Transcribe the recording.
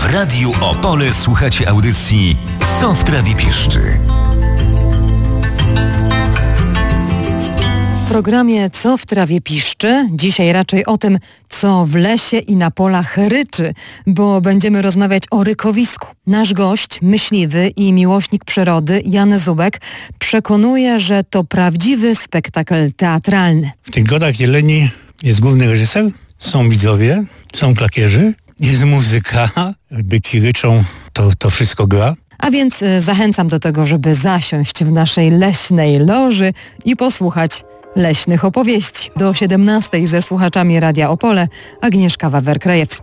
Radiu Opole słuchacie audycji Co w trawie piszczy. W programie Co w trawie piszczy dzisiaj raczej o tym, co w lesie i na polach ryczy, bo będziemy rozmawiać o rykowisku. Nasz gość, myśliwy i miłośnik przyrody Jan Zubek przekonuje, że to prawdziwy spektakl teatralny. W tych Godach Jeleni jest główny reżyser, są widzowie, są klakierzy, jest muzyka, byki ryczą, to wszystko gra. A więc zachęcam do tego, żeby zasiąść w naszej leśnej loży i posłuchać leśnych opowieści. Do 17:00 ze słuchaczami Radia Opole Agnieszka Wawer-Krajewska.